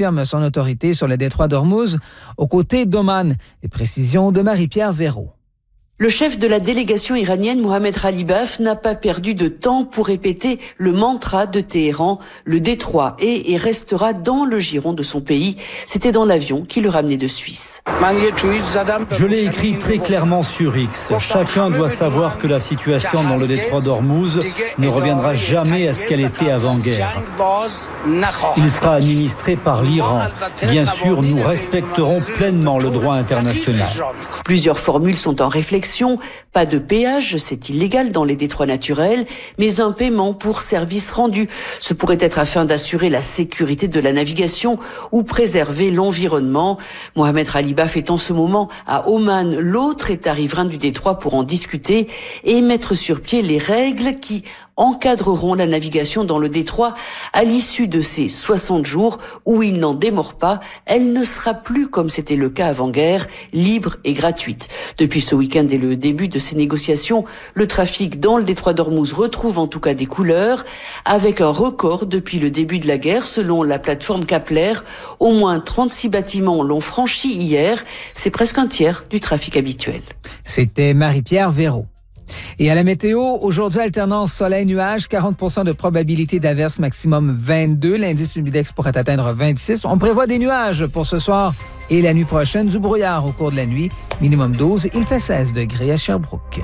réaffirme son autorité sur le détroit d'Ormuz aux côtés d'Oman. Les précisions de Marie-Pierre Véraud. Le chef de la délégation iranienne, Mohamed Khalibaf, n'a pas perdu de temps pour répéter le mantra de Téhéran. Le détroit est et restera dans le giron de son pays. C'était dans l'avion qui le ramenait de Suisse. Je l'ai écrit très clairement sur X. Chacun doit savoir que la situation dans le détroit d'Ormuz ne reviendra jamais à ce qu'elle était avant-guerre. Il sera administré par l'Iran. Bien sûr, nous respecterons pleinement le droit international. Plusieurs formules sont en réflexion. Pas de péage, c'est illégal dans les détroits naturels, mais un paiement pour service rendu. Ce pourrait être afin d'assurer la sécurité de la navigation ou préserver l'environnement. Mohamed Khalibaf est en ce moment à Oman, l'autre État riverain du détroit, pour en discuter et mettre sur pied les règles qui encadreront la navigation dans le détroit à l'issue de ces 60 jours où il n'en démord pas. Elle ne sera plus, comme c'était le cas avant-guerre, libre et gratuite. Depuis ce week-end et le début de ces négociations, le trafic dans le détroit d'Ormuz retrouve en tout cas des couleurs, avec un record depuis le début de la guerre, selon la plateforme Kepler. Au moins 36 bâtiments l'ont franchi hier. C'est presque un tiers du trafic habituel. C'était Marie-Pierre Véraud. Et à la météo, aujourd'hui, alternance soleil-nuage, 40% de probabilité d'averse, maximum 22. L'indice humidex pourrait atteindre 26. On prévoit des nuages pour ce soir et la nuit prochaine, du brouillard au cours de la nuit, minimum 12. Il fait 16 degrés à Sherbrooke.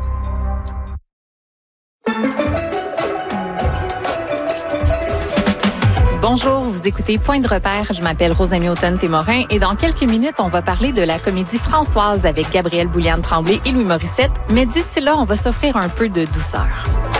Bonjour, vous écoutez Point de repère. Je m'appelle Rosamie Automne-Témorin et dans quelques minutes, on va parler de la comédie Françoise avec Gabrielle Bouliane-Tremblay et Louis Morissette. Mais d'ici là, on va s'offrir un peu de douceur.